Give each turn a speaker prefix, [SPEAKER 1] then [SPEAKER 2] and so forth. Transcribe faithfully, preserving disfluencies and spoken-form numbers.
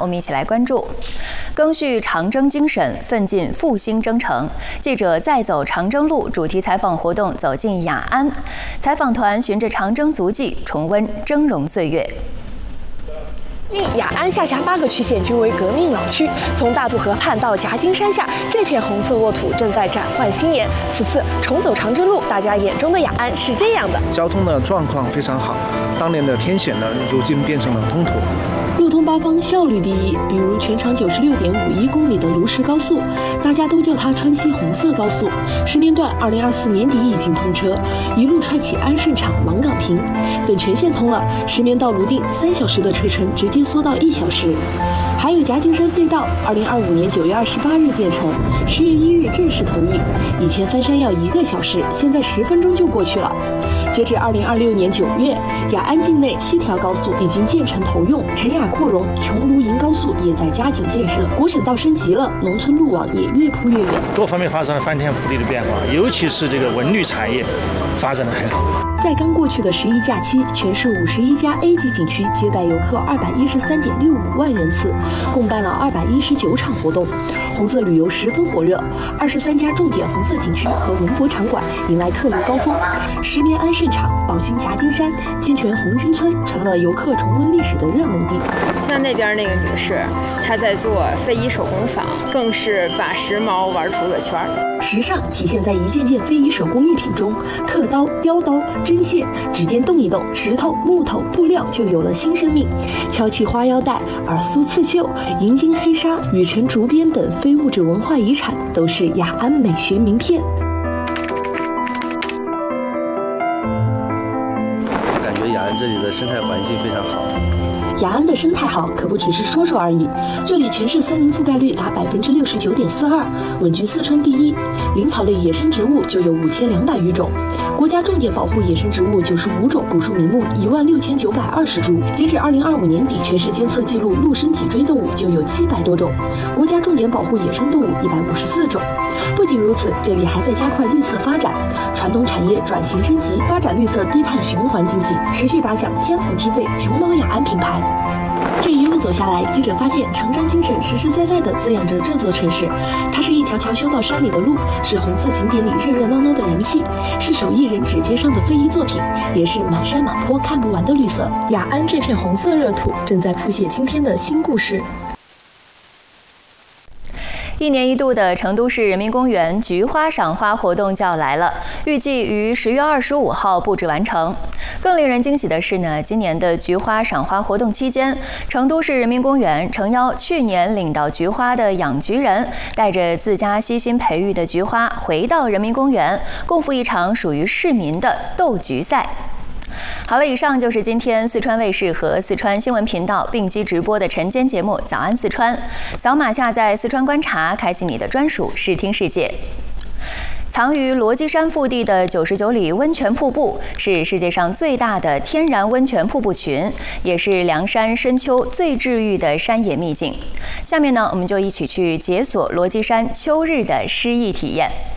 [SPEAKER 1] 我们一起来关注。赓续长征精神，奋进复兴征程。记者再走长征路主题采访活动走进雅安，采访团循着长征足迹，重温峥嵘岁月。
[SPEAKER 2] 雅安下辖八个区县均为革命老区，从大渡河畔到夹金山下，这片红色沃土正在展焕新颜。此次重走长征路，大家眼中的雅安是这样的：
[SPEAKER 3] 交通的状况非常好，当年的天险呢，如今变成了通途。
[SPEAKER 2] 路通八方，效率第一。比如全长九十六点五一公里的卢石高速，大家都叫它川西红色高速。石棉段二零二四年底已经通车，一路串起安顺场、王岗坪。等全线通了，石棉到泸定三小时的车程直接缩到一小时。还有夹金山隧道，二零二五年九月二十八日建成，十月一日正式投运。以前翻山要一个小时，现在十分钟就过去了。截至二零二六年九月，雅安境内七条高速已经建成投用，陈雅扩容，琼庐银高速也在加紧建设，国省道升级了，农村路网也越铺越远，
[SPEAKER 4] 多方面发生了翻天覆地的变化，尤其是这个文旅产业发展的很好。
[SPEAKER 2] 在刚过去的十一假期，全市五十一家 A 级景区接待游客二百一十三点六五万人次，共办了二百一十九场活动，红色旅游十分火热。二十三家重点红色景区和文博场馆迎来客流高峰，石棉安顺场、宝兴夹金山、天泉红军村成了游客重温历史的热门地。
[SPEAKER 5] 像那边那个女士，她在做非遗手工坊，更是把时髦玩出了圈儿。
[SPEAKER 2] 时尚体现在一件件非遗手工艺品中，刻刀、雕刀、针线，指尖动一动，石头、木头、布料就有了新生命。敲器花腰带、耳苏刺绣、银金黑纱、羽城竹编等非物质文化遗产，都是雅安美学名片。
[SPEAKER 6] 感觉雅安这里的生态环境非常好。
[SPEAKER 2] 雅安的生态好，可不只是说说而已。这里全市森林覆盖率达百分之六十九点四二，稳居四川第一。林草类野生植物就有五千两百余种，国家重点保护野生植物九十五种，古树名木一万六千九百二十株。截至二零二五年底，全市监测记录陆生脊椎动物就有七百多种，国家重点保护野生动物一百五十四种。不仅如此，这里还在加快绿色发展，传统产业转型升级，发展绿色低碳循环经济，持续打响天府梯费熊猫雅安品牌。 这一路走下来，记者发现长征精神实实在在地滋养着这座城市。它是一条条修到山里的路，是红色景点里热热闹闹的人气，是手艺人指尖上的非遗作品，也是满山满坡看不完的绿色。雅安这片红色热土正在谱写今天的新故事。
[SPEAKER 1] 一年一度的成都市人民公园菊花赏花活动就要来了，预计于十月二十五号布置完成。更令人惊喜的是呢，今年的菊花赏花活动期间，成都市人民公园诚邀去年领到菊花的养菊人，带着自家悉心培育的菊花回到人民公园，共赴一场属于市民的斗菊赛。 好了，以上就是今天四川卫视和四川新闻频道并机直播的晨间节目《早安四川》。扫码下载四川观察，开启你的专属视听世界。藏于罗基山腹地的九十九里温泉瀑布是世界上最大的天然温泉瀑布群，也是凉山深秋最治愈的山野秘境。下面呢，我们就一起去解锁罗基山秋日的诗意体验。